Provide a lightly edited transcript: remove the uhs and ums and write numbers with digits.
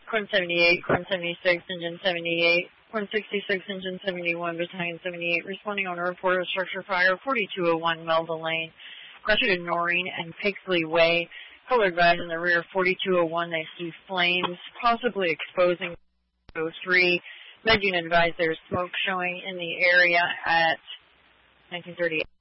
Corn 78, Corn 76, Engine 78, Corn 66, Engine 71, Battalion 78, responding on a report of structure fire, 4201 Melda Lane, Crutched Noreen and Pixley Way. Color advised in the rear, 4201, they see flames, possibly exposing 03. Med unit advised there's smoke showing in the area at 1938.